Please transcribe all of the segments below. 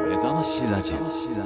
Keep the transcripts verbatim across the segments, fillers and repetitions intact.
目覚ましラジオ。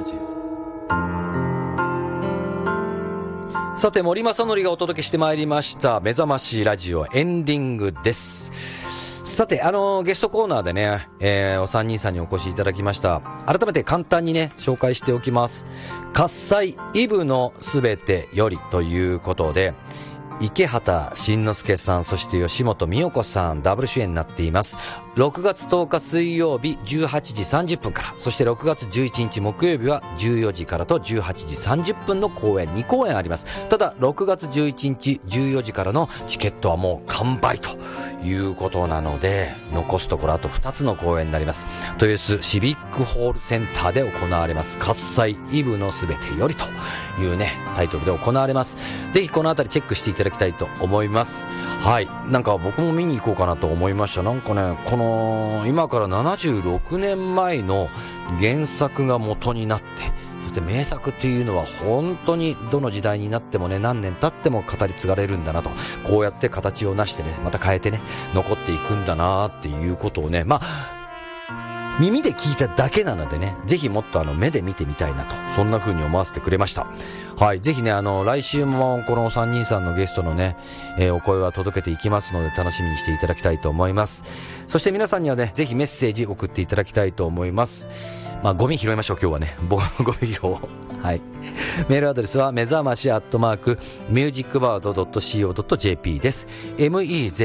さて、森正則がお届けしてまいりました目覚ましラジオエンディングです。さて、あのゲストコーナーでね、えー、お三人さんにお越しいただきました。改めて簡単にね紹介しておきます。喝采イブのすべてよりということで、池畑慎之介さん、そして吉本美代子さんダブル主演になっています。ろくがつとおか水曜日じゅうはちじさんじゅっぷんから、そしてろくがつじゅういちにち木曜日はじゅうよじからとじゅうはちじさんじゅっぷんの公演にこうえんあります。ただろくがつじゅういちにちじゅうよじからのチケットはもう完売ということなので、残すところあとふたつの公演になります。豊洲シビックホールセンターで行われます喝采イブのすべてよりというねタイトルで行われます。ぜひこのあたりチェックしていただきたいと思います。はい、なんか僕も見に行こうかなと思いました。なんかね、この今からななじゅうろくねんまえの原作が元になって、そして名作っていうのは本当にどの時代になってもね、何年経っても語り継がれるんだなと、こうやって形を成してね、また変えてね残っていくんだなっていうことをね、まあ耳で聞いただけなのでね、ぜひもっとあの目で見てみたいなと、そんな風に思わせてくれました。はい、ぜひね、あの来週もこのさんにんさんのゲストのね、えー、お声は届けていきますので、楽しみにしていただきたいと思います。そして皆さんにはね、ぜひメッセージ送っていただきたいと思います。まあゴミ拾いましょう、今日はね、僕のゴミ拾おう。はい、メールアドレスは目覚ましアットマークミュージックバードドットシーオードットジェーピー です。 メ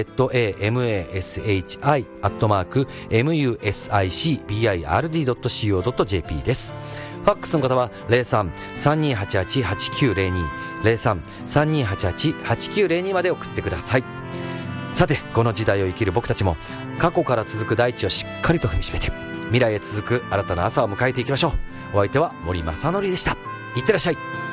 メザマシ アットマーク ミューシックバードドットシーオードットジェーピー です。ファックスの方は ゼロさん さんにーはちはち はちきゅうゼロに ゼロさん さんにーはちはち はちきゅうゼロにまで送ってください。さて、この時代を生きる僕たちも過去から続く大地をしっかりと踏みしめて、未来へ続く新たな朝を迎えていきましょう。お相手は森正則でした。いってらっしゃい。